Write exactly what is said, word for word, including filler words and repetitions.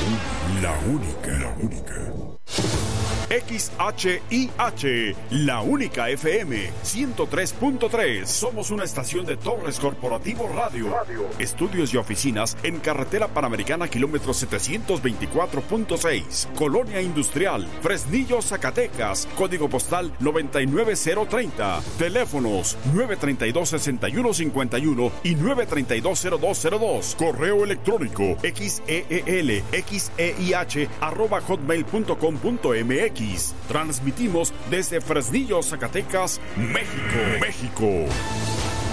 La única, la única. X H I H, la única F M, ciento tres punto tres. Somos una estación de Torres Corporativo Radio. Radio. Estudios y oficinas en Carretera Panamericana, kilómetro setecientos veinticuatro punto seis. Colonia Industrial, Fresnillo, Zacatecas. Código postal noventa y nueve cero treinta. Teléfonos nueve treinta y dos, sesenta y uno cincuenta y uno y nueve treinta y dos, cero dos cero dos. Correo electrónico xeel, xeih, arroba hotmail punto com punto mx. Transmitimos desde Fresnillo, Zacatecas, México, México.